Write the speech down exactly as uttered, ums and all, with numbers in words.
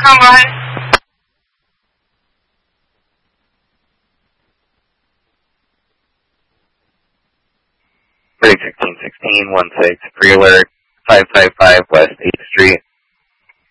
Intercom, go ahead. Three sixteen sixteen one six pre alert five five five West eighth Street.